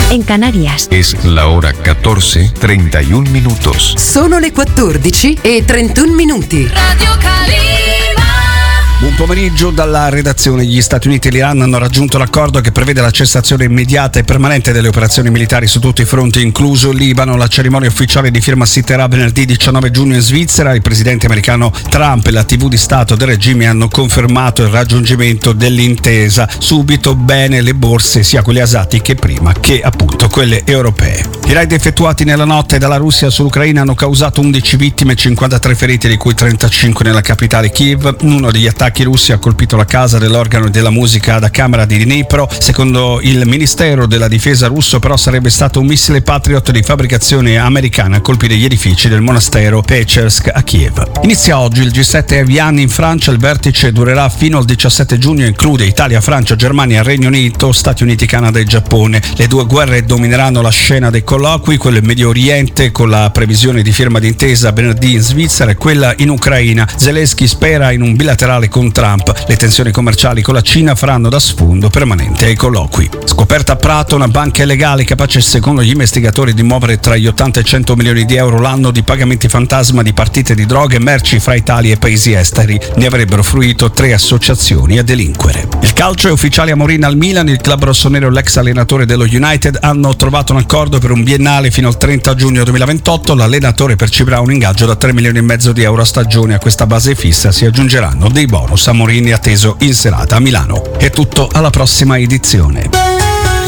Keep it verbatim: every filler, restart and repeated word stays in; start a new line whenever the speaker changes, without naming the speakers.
en Canarias.
Es la hora catorce, treinta y un minutos.
Sono le quattordici e trentuno minuti.
Radio Calima.
Buon pomeriggio dalla redazione. Gli Stati Uniti e l'Iran hanno raggiunto l'accordo che prevede la cessazione immediata e permanente delle operazioni militari su tutti i fronti, incluso il Libano. La cerimonia ufficiale di firma si terrà venerdì diciannove giugno in Svizzera. Il presidente americano Trump e la tivù di Stato del regime hanno confermato il raggiungimento dell'intesa. Subito bene le borse, sia quelle asiatiche prima che appunto quelle europee. I raid effettuati nella notte dalla Russia sull'Ucraina hanno causato undici vittime e cinquantatré feriti, di cui trentacinque nella capitale Kiev. Uno degli attacchi russi ha colpito la casa dell'organo della musica da camera di Dnipro. Secondo il Ministero della Difesa russo, però, sarebbe stato un missile Patriot di fabbricazione americana a colpire gli edifici del monastero Pechersk a Kiev. Inizia oggi il G sette a Evian in Francia. Il vertice durerà fino al diciassette giugno e include Italia, Francia, Germania, Regno Unito, Stati Uniti, Canada e Giappone. Le due guerre domineranno la scena dei colloqui, quello in Medio Oriente con la previsione di firma di intesa venerdì in Svizzera e quella in Ucraina. Zelensky spera in un bilaterale con Trump. Le tensioni commerciali con la Cina faranno da sfondo permanente ai colloqui. Scoperta a Prato una banca illegale capace, secondo gli investigatori, di muovere tra gli ottanta e cento milioni di euro l'anno di pagamenti fantasma di partite di droghe e merci fra Italia e paesi esteri. Ne avrebbero fruito tre associazioni a delinquere. Il calcio è ufficiale a Mourinho al Milan. Il club rossonero e l'ex allenatore dello United hanno trovato un accordo per un biennale fino al trenta giugno duemilaventotto. L'allenatore percepirà un ingaggio da tre milioni e mezzo di euro a stagione. A questa base fissa si aggiungeranno dei bonus a Mourinho atteso in serata a Milano. È tutto, alla prossima edizione.